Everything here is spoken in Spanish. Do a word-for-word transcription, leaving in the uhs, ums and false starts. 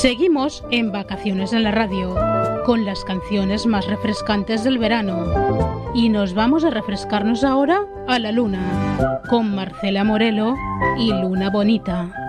Seguimos en Vacaciones en la Radio, con las canciones más refrescantes del verano. Y nos vamos a refrescarnos ahora a la luna, con Marcela Morelo y Luna Bonita.